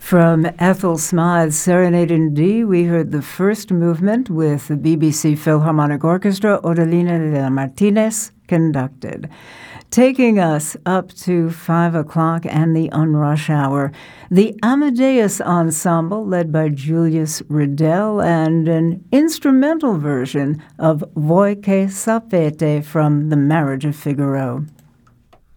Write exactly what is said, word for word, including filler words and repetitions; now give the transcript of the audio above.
From Ethel Smythe's Serenade in D, we heard the first movement with the B B C Philharmonic Orchestra, Odelina de Martinez conducted. Taking us up to five o'clock and the unrush hour, the Amadeus Ensemble, led by Julius Riddell, and an instrumental version of Voi che sapete from The Marriage of Figaro.